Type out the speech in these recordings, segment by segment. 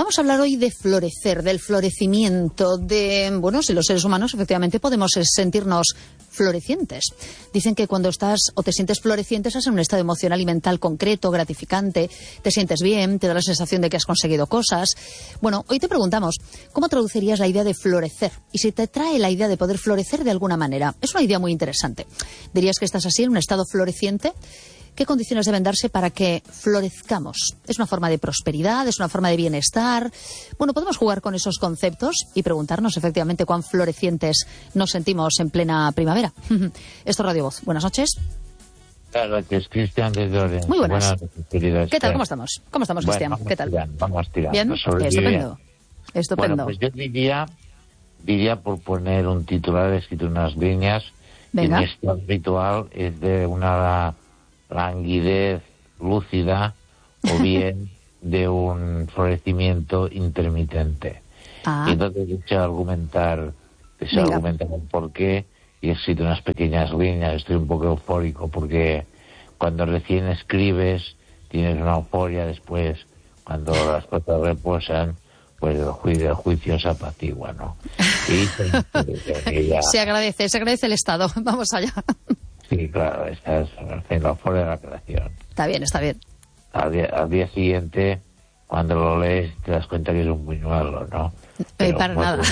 Vamos a hablar hoy de florecer, del florecimiento, de, bueno, si los seres humanos efectivamente podemos sentirnos florecientes. Dicen que cuando estás o te sientes floreciente estás en un estado emocional y mental concreto, gratificante, te sientes bien, te da la sensación de que has conseguido cosas. Bueno, hoy te preguntamos, ¿cómo traducirías la idea de florecer? Y si te trae la idea de poder florecer de alguna manera. Es una idea muy interesante. ¿Dirías que estás así, en un estado floreciente? ¿Qué condiciones deben darse para que florezcamos? ¿Es una forma de prosperidad? ¿Es una forma de bienestar? Bueno, podemos jugar con esos conceptos y preguntarnos efectivamente cuán florecientes nos sentimos en plena primavera. Esto es Radio Voz. Buenas noches. Claro, es Cristian de Lorenzo. Muy buenas. Querido, ¿Qué tal? ¿Cómo estamos? ¿Cómo estamos, Cristian? ¿Qué tal? Vamos tirando. Bien, estupendo. Estupendo. Bueno, pues yo diría por poner un titular, he escrito unas líneas. Venga. Mi estado habitual es de una languidez lúcida o bien de un florecimiento intermitente. Y entonces he argumentar el porqué y he escrito unas pequeñas líneas. Estoy un poco eufórico porque cuando recién escribes tienes una euforia, después cuando las cosas reposan pues el juicio se apacigua, ¿no? Y se agradece el estado. Vamos allá. Sí, claro, estás en la euforia de la creación. Está bien. Al día siguiente, cuando lo lees, te das cuenta que es un buñuelo, ¿no? Para nada.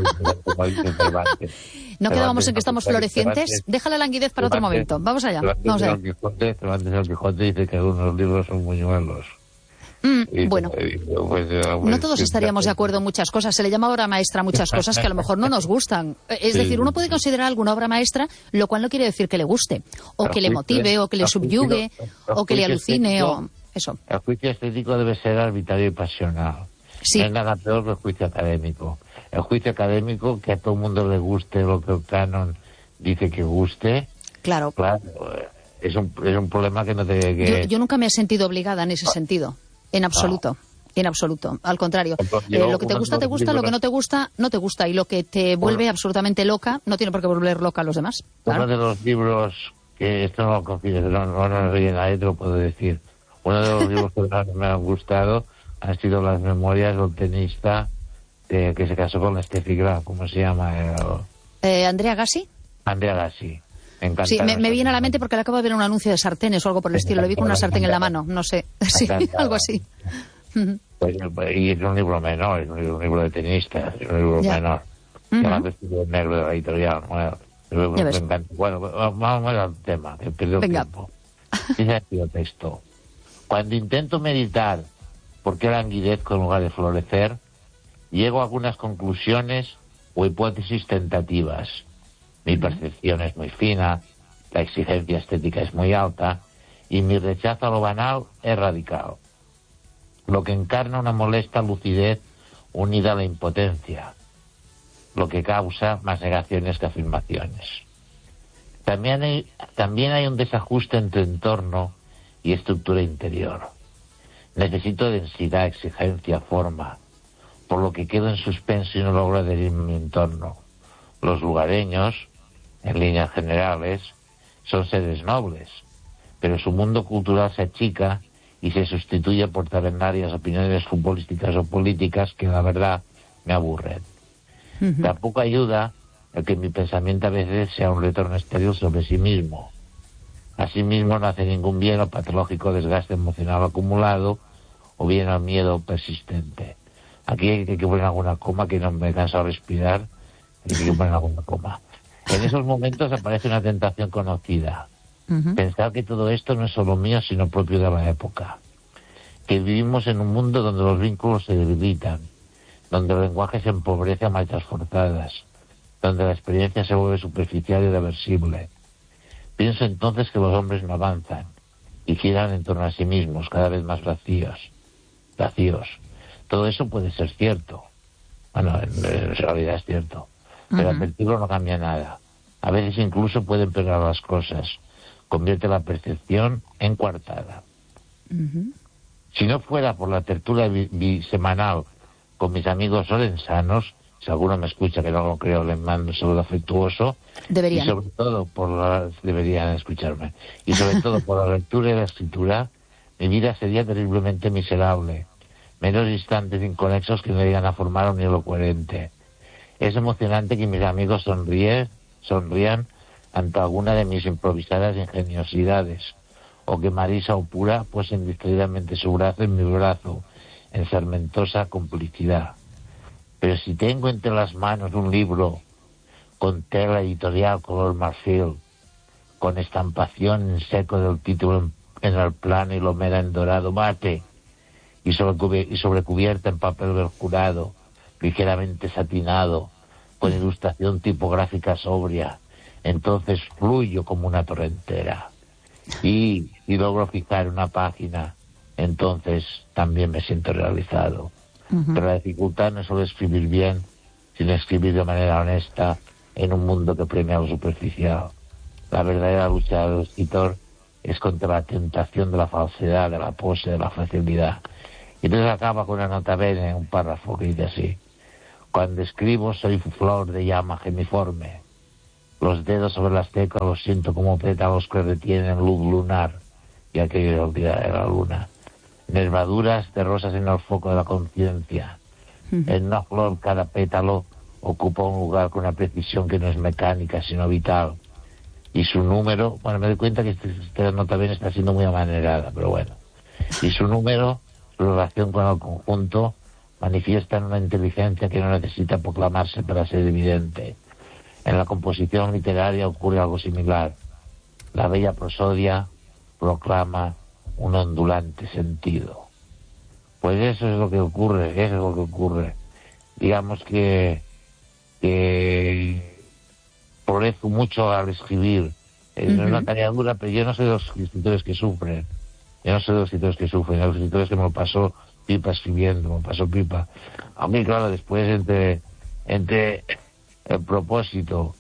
¿No quedábamos en que estamos florecientes? Deja la languidez para otro momento. Vamos allá. Cervantes el Quijote dice que algunos libros son buñuelos. Bueno, no todos estaríamos de acuerdo en muchas cosas. Se le llama obra maestra a muchas cosas que a lo mejor no nos gustan. Es decir, uno puede considerar alguna obra maestra, lo cual no quiere decir que le guste, o que le motive, o que le subyugue, o que le alucine, o eso. El juicio estético debe ser arbitrario y pasional. Sí. No es nada peor que el juicio académico. El juicio académico, que a todo el mundo le guste lo que el canon dice que guste. Claro. Es un problema que no te... Yo nunca me he sentido obligada en ese sentido. En absoluto. No. En absoluto. Al contrario. Lo que te gusta, te gusta. Lo que no te gusta, no te gusta. Y lo que te vuelve absolutamente loca, no tiene por qué volver loca a los demás. Claro. Uno de los libros, que esto no lo confíes, no te lo puedo decir. Uno de los libros que más me han gustado han sido las memorias del tenista que se casó con Steffi Graf. ¿Cómo se llama? ¿Andrea Gassi? Andrea Gassi. Sí, me viene a la mente porque le acabo de ver un anuncio de sartenes o algo por el estilo. Le vi con una sartén en la mano, no sé. Sí, algo así. Pues, y es un libro menor, es un libro de tenista, es un libro menor. Además es un negro de la editorial. Bueno, vamos al tema, que pierdo tiempo. Dice aquí el texto. Cuando intento meditar por qué languidezco en lugar de florecer, llego a algunas conclusiones o hipótesis tentativas. Mi percepción es muy fina, la exigencia estética es muy alta y mi rechazo a lo banal es radical, lo que encarna una molesta lucidez unida a la impotencia, lo que causa más negaciones que afirmaciones. También hay un desajuste entre entorno y estructura interior. Necesito densidad, exigencia, forma, por lo que quedo en suspenso y no logro adherirme a mi entorno. Los lugareños, en líneas generales, son seres nobles, pero su mundo cultural se achica y se sustituye por tabernarias opiniones futbolísticas o políticas que la verdad me aburren. Tampoco ayuda el que mi pensamiento a veces sea un retorno estéril sobre sí mismo. Asimismo no hace ningún bien al patológico desgaste emocional acumulado o bien al miedo persistente. Aquí hay que poner alguna coma, que no me cansa de respirar, hay que poner alguna coma. En esos momentos aparece una tentación conocida. Pensar que todo esto no es solo mío, sino propio de la época. Que vivimos en un mundo donde los vínculos se debilitan, donde el lenguaje se empobrece a marchas forzadas, donde la experiencia se vuelve superficial y reversible. Pienso entonces que los hombres no avanzan y giran en torno a sí mismos, cada vez más vacíos. Todo eso puede ser cierto. Bueno, en realidad es cierto. Pero advertirlo no cambia nada. A veces incluso puede empeorar las cosas. Convierte la percepción en coartada. Si no fuera por la tertulia bisemanal con mis amigos lorenzanos, si alguno me escucha, que no lo creo, les mando un saludo afectuoso. Deberían. Y sobre todo deberían escucharme. Y sobre todo por la lectura y la escritura, mi vida sería terriblemente miserable. meros instantes inconexos que no llegan a formar un hilo coherente. Es emocionante que mis amigos sonrían ante alguna de mis improvisadas ingeniosidades, o que Marisa o Pura puesen distraídamente su brazo en mi brazo, en fermentosa complicidad. Pero si tengo entre las manos un libro con tela editorial color marfil, con estampación en seco del título en el plano y lomera en dorado mate, y sobrecubierta en papel mercurado, ligeramente satinado, con ilustración tipográfica sobria, entonces fluyo como una torrentera. Y si logro fijar una página, entonces también me siento realizado. Pero la dificultad no es solo escribir bien, sino escribir de manera honesta en un mundo que premia lo superficial. La verdadera lucha del escritor es contra la tentación de la falsedad, de la pose, de la facilidad. Y entonces acaba con una nota bene, un párrafo que dice así: cuando escribo soy flor de llama gemiforme. Los dedos sobre las teclas los siento como pétalos que retienen luz lunar, y aquello es el día de la luna. Nervaduras de rosas en el foco de la conciencia. En una flor cada pétalo ocupa un lugar con una precisión que no es mecánica, sino vital. Y su número, bueno, me doy cuenta que esta nota bien está siendo muy amanerada, pero bueno. Y su número, su relación con el conjunto, manifiestan una inteligencia que no necesita proclamarse para ser evidente. En la composición literaria ocurre algo similar. La bella prosodia proclama un ondulante sentido. Pues eso es lo que ocurre, Digamos que progreso mucho al escribir. Es una tarea dura, pero yo no soy de los escritores que sufren. Los escritores que me lo pasó pipa escribiendo, Aunque claro, después entre el propósito,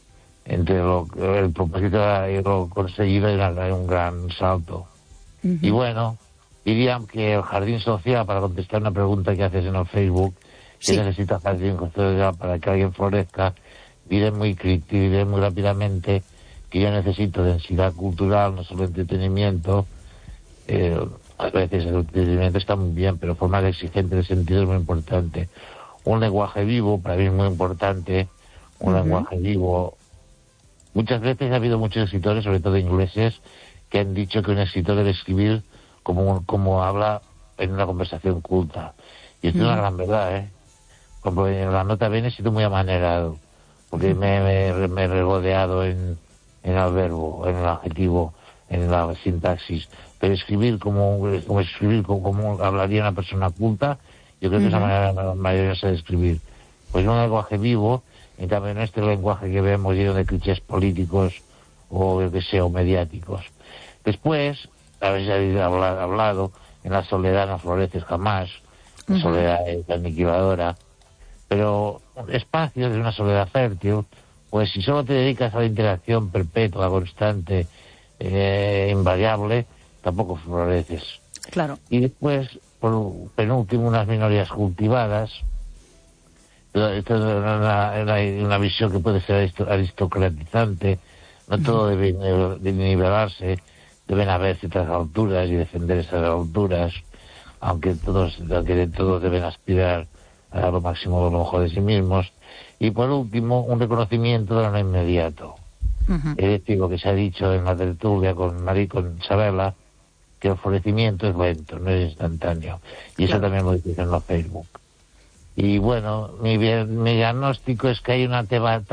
el propósito y lo conseguido hay un gran salto. Y bueno, diría que el jardín social, para contestar una pregunta que haces en el Facebook, que necesita jardín social para que alguien florezca, diré muy rápidamente que yo necesito densidad cultural, no solo entretenimiento. A veces el entretenimiento está muy bien, pero forma exigente de sentido es muy importante. Un lenguaje vivo, para mí es muy importante, un lenguaje vivo. Muchas veces ha habido muchos escritores, sobre todo ingleses, que han dicho que un escritor debe escribir como habla en una conversación culta. Y esto es una gran verdad, Como en la nota bene he sido muy amanerado, porque me he regodeado en el verbo, en el adjetivo, en la sintaxis. Pero escribir como hablaría una persona culta, yo creo que es la manera maravillosa de escribir. Pues un lenguaje vivo, y también este lenguaje que vemos lleno de clichés políticos o mediáticos. Después, habéis hablado, en la soledad no floreces jamás, la soledad es aniquiladora, pero espacios de una soledad fértil, pues si solo te dedicas a la interacción perpetua, constante, invariable, tampoco floreces. Claro. Y después, por penúltimo, unas minorías cultivadas. Esto es una visión que puede ser aristocratizante. No todo debe nivelarse, deben haber ciertas alturas y defender esas alturas, aunque todos deben aspirar a lo máximo, a lo mejor de sí mismos. Y por último, un reconocimiento de lo no inmediato. Es decir, lo que se ha dicho en la tertulia con Isabela, que el florecimiento es lento, no es instantáneo. Y eso también lo dice en la Facebook. Y bueno, mi diagnóstico es que hay una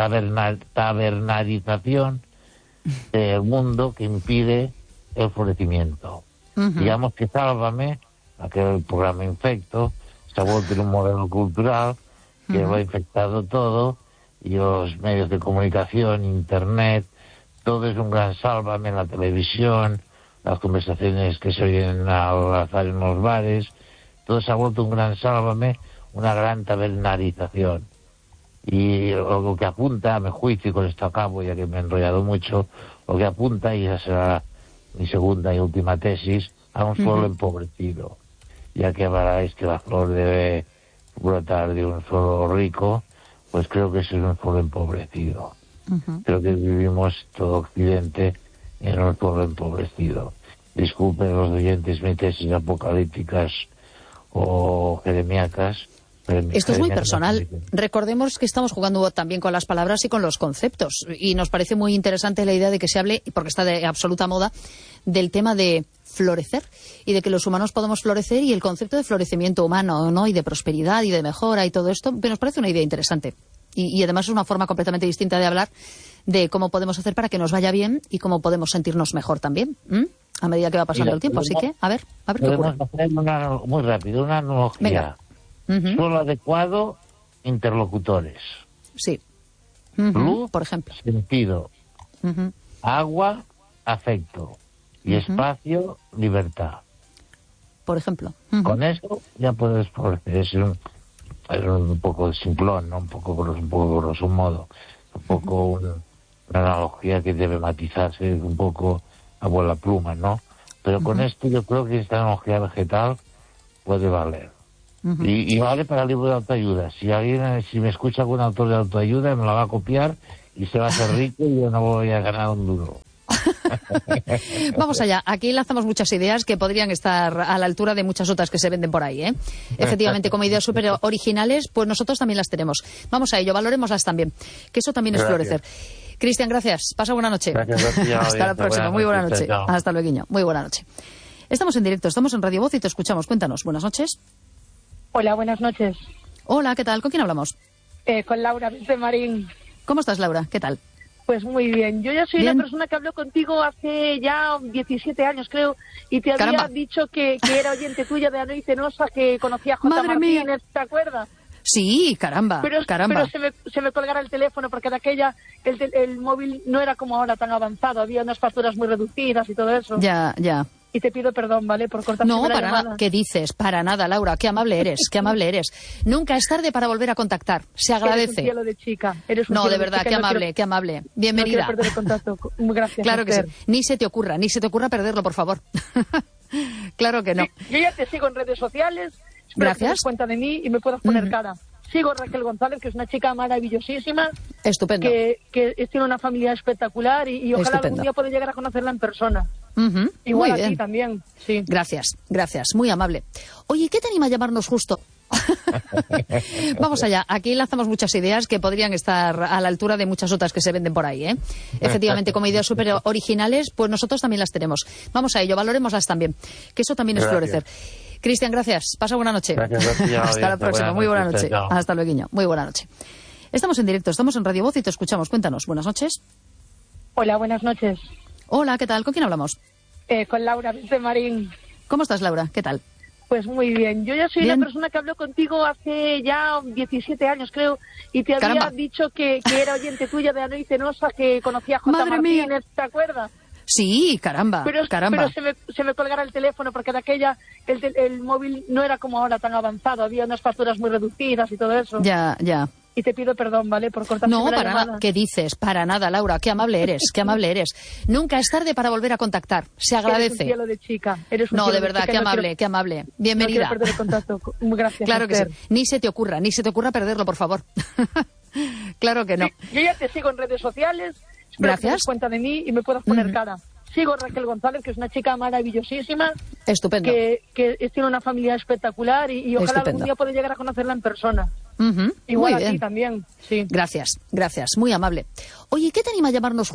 tabernarización del mundo que impide el florecimiento. Digamos que Sálvame, aquel programa Infecto, se ha vuelto en un modelo cultural que lo ha infectado todo, y los medios de comunicación, internet, todo es un gran Sálvame en la televisión, las conversaciones que se oyen al azar en los bares, todo se ha vuelto un gran Sálvame, una gran tabernarización. Y lo que apunta, a mi juicio, y con esto acabo, ya que me he enrollado mucho, lo que apunta, y esa será mi segunda y última tesis, a un suelo empobrecido, ya que habláis que la flor debe brotar de un suelo rico, pues creo que eso es un suelo empobrecido. Creo que vivimos todo Occidente en un suelo empobrecido. Disculpen los oyentes mis tesis apocalípticas o o jeremiatas. Esto es muy personal. Recordemos que estamos jugando también con las palabras y con los conceptos. Y nos parece muy interesante la idea de que se hable, porque está de absoluta moda, del tema de florecer y de que los humanos podemos florecer y el concepto de florecimiento humano, ¿no? Y de prosperidad y de mejora y todo esto, que nos parece una idea interesante. Y además es una forma completamente distinta de hablar de cómo podemos hacer para que nos vaya bien y cómo podemos sentirnos mejor también, a medida que va pasando el tiempo. Así que, a ver qué ocurre. Podemos hacer muy rápido, una analogía. Venga. Suelo adecuado, interlocutores. Sí. Luz, por ejemplo. Sentido. Agua, afecto. Y espacio, libertad. Por ejemplo. Con eso ya puedes florecer. Es un poco simplón, ¿no? Un poco grosso modo. Un poco una analogía que debe matizarse, un poco a vuela pluma, ¿no? Pero con esto yo creo que esta analogía vegetal puede valer. Y vale para el libro de autoayuda. Si me escucha algún autor de autoayuda, me la va a copiar y se va a hacer rico y yo no voy a ganar un duro. Vamos allá. Aquí lanzamos muchas ideas que podrían estar a la altura de muchas otras que se venden por ahí, ¿eh? Efectivamente, como ideas súper originales, pues nosotros también las tenemos. Vamos a ello, valorémoslas también, que eso también es florecer. Cristian, gracias. Pasa buena noche. Gracias, hasta la próxima. Muy buena noche. Hasta luego. Muy buena noche. Estamos en directo, estamos en Radio Voz y te escuchamos. Cuéntanos. Buenas noches. Hola, buenas noches. Hola, ¿qué tal? ¿Con quién hablamos? Con Laura de Marín. ¿Cómo estás, Laura? ¿Qué tal? Pues muy bien. Yo ya soy la persona que habló contigo hace ya 17 años, creo, y te había dicho que era oyente tuya de Anoy Cenosa, que conocía a J. Martínez, ¿te acuerdas? Sí, caramba. Pero se me colgara el teléfono, porque de aquella el móvil no era como ahora tan avanzado, había unas facturas muy reducidas y todo eso. Ya. Y te pido perdón, ¿vale? Por cortarte la llamada. Nada. ¿Qué dices? Para nada, Laura. Qué amable eres, qué amable eres. Nunca es tarde para volver a contactar. Se agradece. Eres un cielo de chica. No, de verdad, qué amable, qué amable. Bienvenida. No quiero perder el contacto. Gracias. Claro que sí. Ni se te ocurra perderlo, por favor. Claro que no. Sí, yo ya te sigo en redes sociales. Gracias. Que te des cuenta de mí y me puedas poner cara. Sigo a Raquel González, que es una chica maravillosísima. Estupendo. Que tiene una familia espectacular y ojalá algún día pueda llegar a conocerla en persona. Igual a ti también. Sí. Gracias. Muy amable. Oye, ¿qué te anima a llamarnos justo? Vamos allá. Aquí lanzamos muchas ideas que podrían estar a la altura de muchas otras que se venden por ahí, ¿eh? Efectivamente, como ideas súper originales, pues nosotros también las tenemos. Vamos a ello, valorémoslas también, que eso también es florecer. Cristian, gracias. Pasa buena noche. Hasta la próxima. Muy buena noche. Hasta luego. Muy buena noche. Estamos en directo, estamos en Radio Voz y te escuchamos. Cuéntanos. Buenas noches. Hola, buenas noches. Hola, ¿qué tal? ¿Con quién hablamos? Con Laura de Marín. ¿Cómo estás, Laura? ¿Qué tal? Pues muy bien. Yo ya soy la persona que habló contigo hace ya 17 años, creo, y te había dicho que era oyente tuya de Anoy Cenosa, que conocía a J. Martínez, ¿te acuerdas? Sí, caramba. Pero se me colgara el teléfono, porque de aquella el móvil no era como ahora tan avanzado, había unas facturas muy reducidas y todo eso. Ya. Y te pido perdón, ¿vale? Por cortarte la llamada. No, para nada. ¿Qué dices? Para nada, Laura. Qué amable eres, qué amable eres. Nunca es tarde para volver a contactar. Se agradece. Eres un cielo de chica. No, de verdad, qué amable, qué amable. Bienvenida. No quiero perder el contacto. Gracias. Claro que sí. Ni se te ocurra perderlo, por favor. Claro que no. Sí, yo ya te sigo en redes sociales. Gracias. Que te des cuenta de mí y me puedas poner cara. Sigo a Raquel González, que es una chica maravillosísima. Estupendo. Que tiene una familia espectacular y ojalá algún día pueda llegar a conocerla en persona. Igual a ti también. Sí. Gracias. Muy amable. Oye, ¿qué te anima a llamarnos